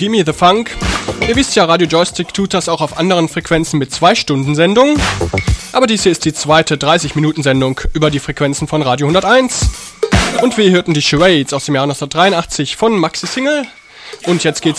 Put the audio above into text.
Gimme the Funk. Ihr wisst ja, Radio Joystick tut das auch auf anderen Frequenzen mit 2-Stunden-Sendungen. Aber dies hier ist die zweite 30-Minuten-Sendung über die Frequenzen von Radio 101. Und wir hörten die Charades aus dem Jahr 1983 von Maxi Single. Und jetzt geht's